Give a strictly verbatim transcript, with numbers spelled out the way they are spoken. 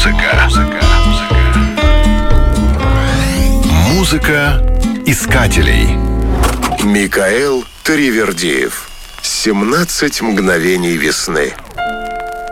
Музыка. Музыка искателей. Микаэл Таривердиев. семнадцать мгновений весны.